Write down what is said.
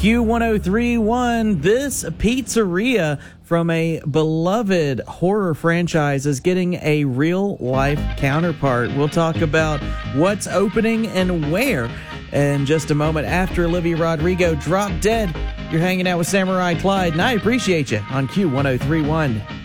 Q1031, this pizzeria from a beloved horror franchise is getting a real-life counterpart. We'll talk about what's opening and where in just a moment after Olivia Rodrigo dropped dead. You're hanging out with Samurai Clyde, and I appreciate you on Q1031.